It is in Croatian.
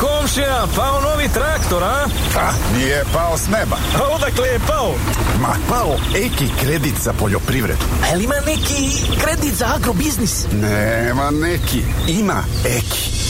komšija, pao novi traktor, a? Nije pao s neba. A odakle je pao? Ma, pao Eki kredit za poljoprivredu. A li ima neki kredit za agrobiznis? Nema neki, ima Eki.